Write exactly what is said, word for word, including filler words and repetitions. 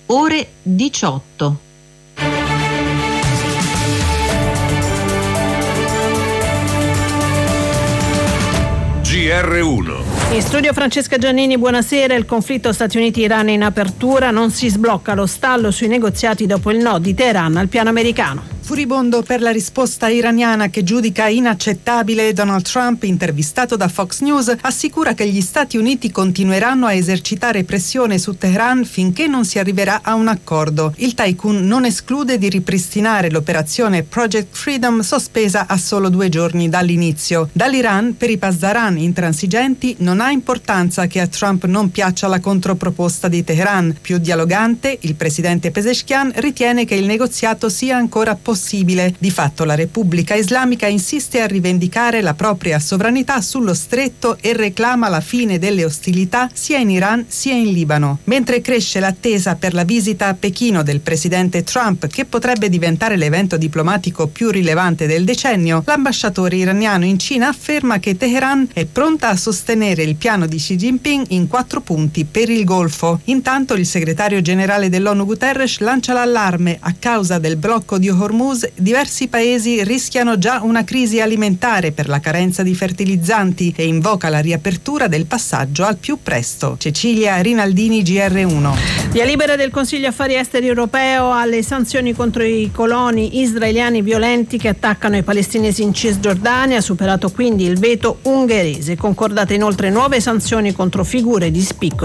ore diciotto. G R uno. In studio Francesca Giannini, buonasera. Il conflitto Stati Uniti-Iran è in apertura, non si sblocca lo stallo sui negoziati dopo il no di Teheran al piano americano. Furibondo per la risposta iraniana che giudica inaccettabile, Donald Trump, intervistato da Fox News, assicura che gli Stati Uniti continueranno a esercitare pressione su Teheran finché non si arriverà a un accordo. Il tycoon non esclude di ripristinare l'operazione Project Freedom, sospesa a solo due giorni dall'inizio. Dall'Iran, per i Pasdaran intransigenti, non ha importanza che a Trump non piaccia la controproposta di Teheran. Più dialogante, il presidente Pezeshkian ritiene che il negoziato sia ancora possibile. Di fatto la Repubblica Islamica insiste a rivendicare la propria sovranità sullo stretto e reclama la fine delle ostilità sia in Iran sia in Libano. Mentre cresce l'attesa per la visita a Pechino del presidente Trump, che potrebbe diventare l'evento diplomatico più rilevante del decennio, l'ambasciatore iraniano in Cina afferma che Teheran è pronta a sostenere il piano di Xi Jinping in quattro punti per il Golfo. Intanto il segretario generale dell'ONU Guterres lancia l'allarme: a causa del blocco di Hormuz diversi paesi rischiano già una crisi alimentare per la carenza di fertilizzanti e invoca la riapertura del passaggio al più presto. Cecilia Rinaldini, G R uno. Via libera del Consiglio Affari Esteri europeo alle sanzioni contro i coloni israeliani violenti che attaccano i palestinesi in Cisgiordania, superato quindi il veto ungherese. Concordate inoltre nuove sanzioni contro figure di spicco